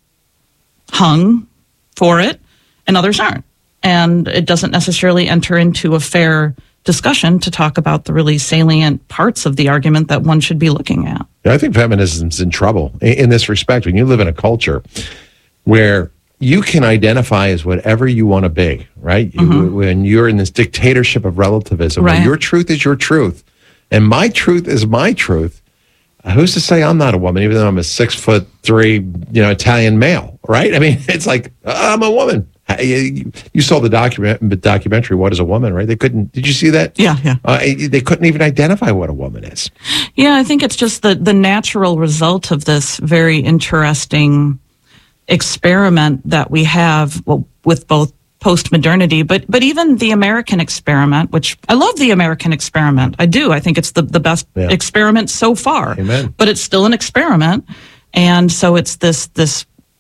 hung for it and others aren't. And it doesn't necessarily enter into a fair discussion to talk about the really salient parts of the argument that one should be looking at. I think feminism's in trouble in this respect. When you live in a culture where you can identify as whatever you want to be, right? Mm-hmm. You, when you're in this dictatorship of relativism, right. where your truth is your truth, and my truth is my truth. Who's to say I'm not a woman, even though I'm a six foot three, you know, Italian male, right? I mean, it's like I'm a woman. You, you saw the document, documentary, What is a Woman, right? They couldn't, did you see that? Yeah, yeah. Uh, they couldn't even identify what a woman is. Yeah, I think it's just the, the natural result of this very interesting experiment that we have well, with both post-modernity, but but even the American experiment, which I love the American experiment. I do. I think it's the, the best yeah. experiment so far. Amen. But it's still an experiment. And so it's this this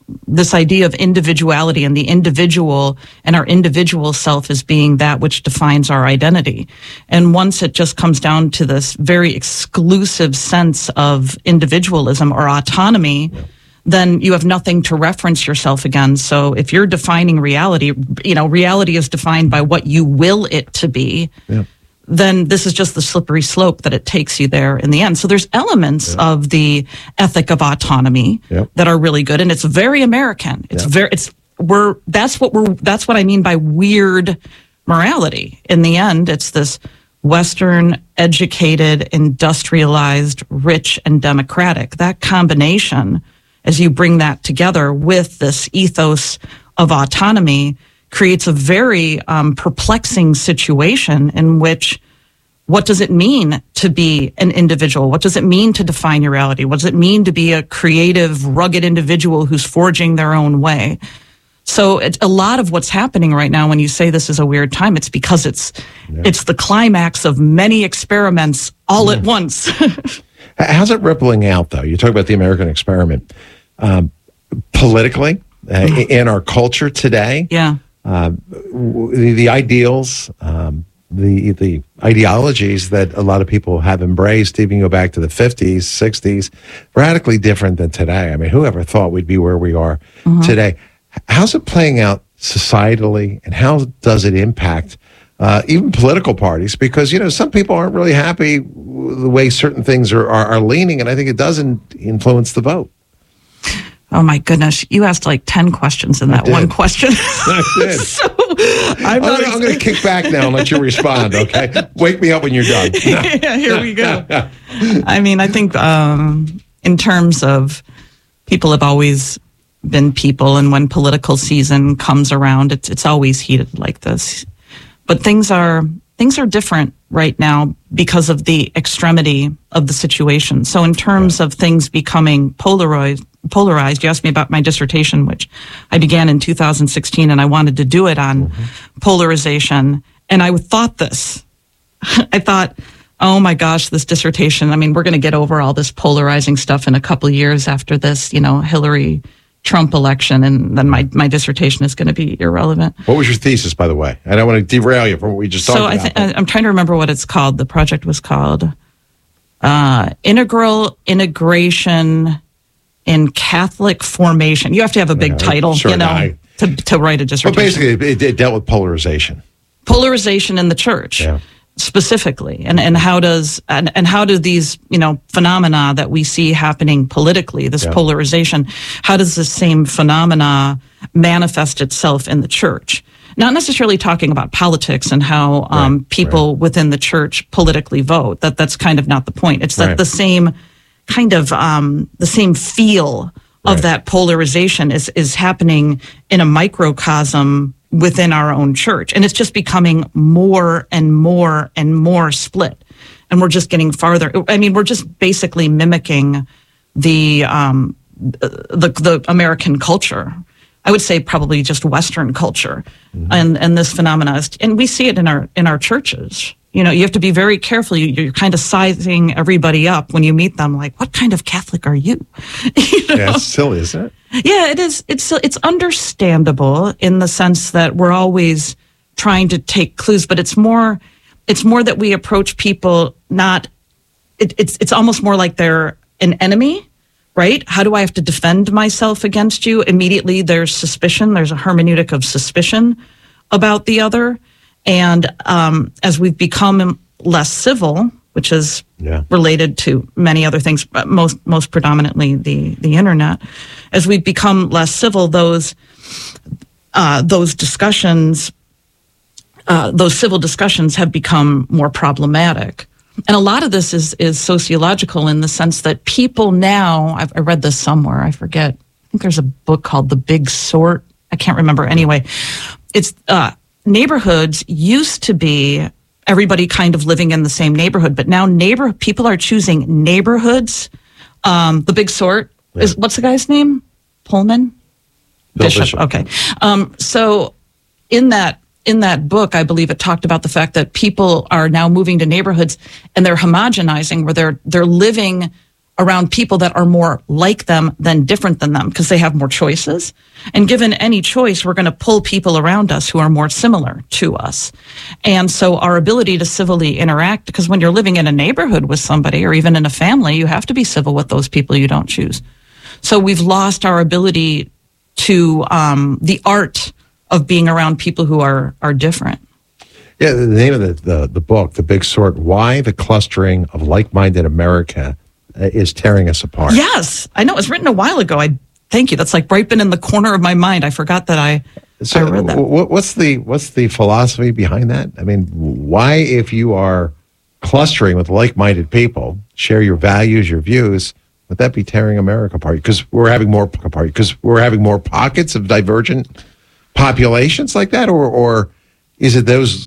this idea of individuality and the individual and our individual self as being that which defines our identity. And once it just comes down to this very exclusive sense of individualism or autonomy, yeah. then you have nothing to reference yourself again. So if you're defining reality, you know, reality is defined by what you will it to be. Yeah. Then this is just the slippery slope that it takes you there in the end. So there's elements yeah. of the ethic of autonomy yep. that are really good, and it's very American. It's yep. very, it's we're that's what we're that's what I mean by weird morality. In the end, it's this Western, educated, industrialized, rich, and democratic. That combination, as you bring that together with this ethos of autonomy, creates a very um, perplexing situation in which, what does it mean to be an individual? What does it mean to define your reality? What does it mean to be a creative, rugged individual who's forging their own way? So it's a lot of what's happening right now when you say this is a weird time, it's because it's yeah. it's the climax of many experiments all yeah. at once. How's it rippling out, though? You talk about the American experiment. Um, politically, uh, in our culture today, yeah. Uh, the, the ideals, um, the the ideologies that a lot of people have embraced, even go back to the fifties, sixties, radically different than today. I mean, whoever thought we'd be where we are mm-hmm. today? How's it playing out societally, and how does it impact uh, even political parties? Because, you know, some people aren't really happy with the way certain things are, are, are leaning, and I think it doesn't influence the vote. Oh my goodness! You asked like ten questions in that one question. I did. so I'm, I'm, I'm going to kick back now and let you respond. Okay, wake me up when you're done. yeah, here we go. I mean, I think um, in terms of people have always been people, and when political season comes around, it's it's always heated like this. But things are things are different right now because of the extremity of the situation. So in terms right. of things becoming polarized. Polarized. You asked me about my dissertation, which I began in two thousand sixteen, and I wanted to do it on mm-hmm. polarization. And I thought this. I thought, oh my gosh, this dissertation. I mean, we're going to get over all this polarizing stuff in a couple of years after this, you know, Hillary Trump election, and then my, my dissertation is going to be irrelevant. What was your thesis, by the way? I don't want to derail you from what we just talked so about. So I th- I'm trying to remember what it's called. The project was called uh, Integral Integration in Catholic Formation. You have to have a big yeah, title, sure, you know, I, to, to write a dissertation. But basically, it, it dealt with polarization. Polarization in the church, yeah. specifically, and and how does and, and how do these you know phenomena that we see happening politically, this yeah. polarization, how does the same phenomena manifest itself in the church? Not necessarily talking about politics and how um, right, people right. within the church politically vote. That that's kind of not the point. It's that right. the same. kind of um, the same feel of right. that polarization is, is happening in a microcosm within our own church. And it's just becoming more and more and more split. And we're just getting farther. I mean, we're just basically mimicking the um, the, the American culture. I would say probably just Western culture. Mm-hmm. And, and this phenomenon is, and we see it in our in our churches. You know, you have to be very careful. You, you're kind of sizing everybody up when you meet them. Like, what kind of Catholic are you? you know? Yeah, it's silly, isn't it? Yeah, it is. It's it's understandable in the sense that we're always trying to take clues, but it's more it's more that we approach people not. It, it's it's almost more like they're an enemy, right? How do I have to defend myself against you? Immediately, there's suspicion. There's a hermeneutic of suspicion about the other. And um, as we've become less civil, which is yeah. related to many other things, but most most predominantly the the internet, as we've become less civil, those uh, those discussions, uh, those civil discussions, have become more problematic. And a lot of this is is sociological in the sense that people now, I've, I read this somewhere, I forget. I think there's a book called The Big Sort. I can't remember. Anyway, it's. Uh, Neighborhoods used to be everybody kind of living in the same neighborhood, but now neighbor people are choosing neighborhoods. Um, the Big Sort yeah. is what's the guy's name? Pullman? Bishop. Bishop. Okay. Um, so in that in that book, I believe it talked about the fact that people are now moving to neighborhoods and they're homogenizing, where they're they're living around people that are more like them than different than them because they have more choices. And given any choice, we're going to pull people around us who are more similar to us. And so our ability to civilly interact, because when you're living in a neighborhood with somebody or even in a family, you have to be civil with those people you don't choose. So we've lost our ability to um, the art of being around people who are are different. Yeah, the name of the, the, the book, The Big Sort, Why the Clustering of Like-Minded America is Tearing Us Apart. Yes, I know. It was written a while ago. I thank you. That's like right been in the corner of my mind. I forgot that I, so I read that. W- what's the what's the philosophy behind that? I mean, why, if you are clustering with like-minded people, share your values, your views, would that be tearing America apart? Because we're having more apart. Because we're having more pockets of divergent populations like that, or or is it those